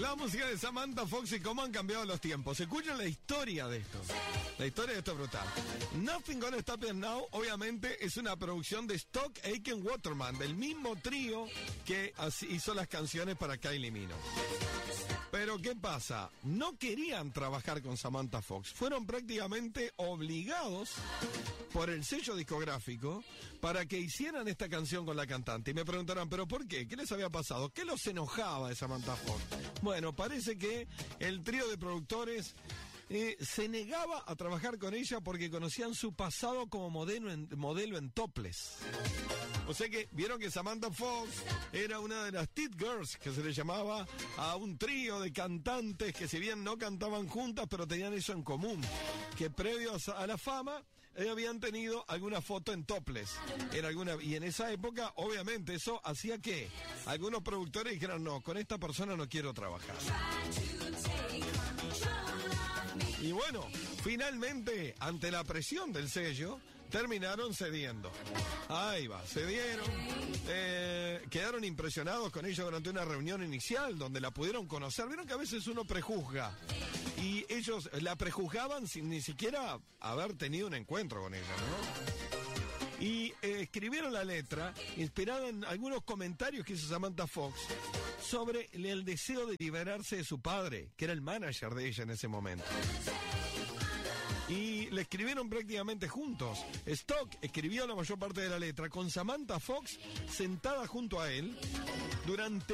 La música de Samantha Fox y cómo han cambiado los tiempos. Escuchen la historia de esto. La historia de esto es brutal. Nothing Gonna Stop Us Now, obviamente, es una producción de Stock Aitken Waterman, del mismo trío que hizo las canciones para Kylie Minogue. Pero ¿qué pasa? No querían trabajar con Samantha Fox. Fueron prácticamente obligados por el sello discográfico para que hicieran esta canción con la cantante. Y me preguntarán, ¿pero por qué? ¿Qué les había pasado? ¿Qué los enojaba de Samantha Fox? Bueno, parece que el trío de productores se negaba a trabajar con ella porque conocían su pasado como modelo en topless. O sea que vieron que Samantha Fox era una de las Tit Girls, que se le llamaba a un trío de cantantes que si bien no cantaban juntas, pero tenían eso en común, que previos a la fama habían tenido alguna foto en topless. Y en esa época, obviamente, eso hacía que algunos productores dijeran, no, con esta persona no quiero trabajar. Y bueno, finalmente, ante la presión del sello, terminaron cediendo. Ahí va, cedieron. Quedaron impresionados con ella durante una reunión inicial donde la pudieron conocer. Vieron que a veces uno prejuzga. Y ellos la prejuzgaban sin ni siquiera haber tenido un encuentro con ella, ¿no? Y escribieron la letra, inspirada en algunos comentarios que hizo Samantha Fox sobre el deseo de liberarse de su padre, que era el manager de ella en ese momento. Y le escribieron prácticamente juntos. Stock escribió la mayor parte de la letra con Samantha Fox sentada junto a él durante